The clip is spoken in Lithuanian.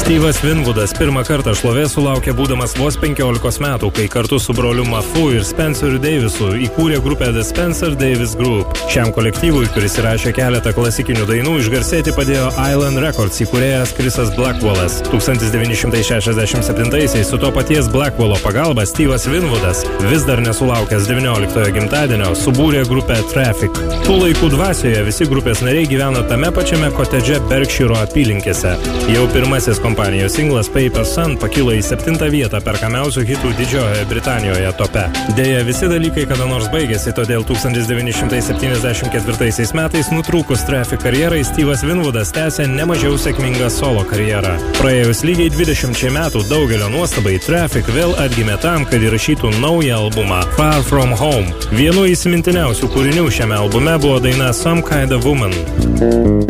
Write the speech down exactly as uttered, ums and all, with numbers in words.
Steve'as Winwoodas pirmą kartą šlovės sulaukė būdamas vos penkiolikos metų, kai kartu su broliu Mafu ir Spenceriu Davisu įkūrė grupę The Spencer Davis Group. Šiam kolektyvui, kuris įrašė keletą klasikinių dainų, išgarsėti padėjo Island Records įkūrėjas Chrisas Blackwellas. tūkstantis devyni šimtai šešiasdešimt septintaisiais su to paties Blackwello pagalba Steve'as Winwoodas, vis dar nesulaukęs devynioliktojo gimtadienio, subūrė grupę Traffic. Tų laikų dvasioje visi grupės nariai gyveno tame pačiame kotedže Berkshiro apylinkėse. Jau pirmasis kompanijos singlas Paper Sun pakilo į septintą vietą perkamiausių hitų Didžiojoje Britanijoje tope. Deja, visi dalykai kada nors baigėsi, todėl tūkstantis devyni šimtai septyniasdešimt ketvirtaisiais metais nutrūkus Traffic karjerai, Steve'as Winwoodas tęsė nemažiau sėkmingą solo karjerą. Praėjus lygiai dvidešimčiai metų daugelio nuostabai, Traffic vėl atgimė tam, kad įrašytų naują albumą Far From Home. Vienu įsimintiniausių kūrinių šiame albume buvo daina Some Kind of Woman.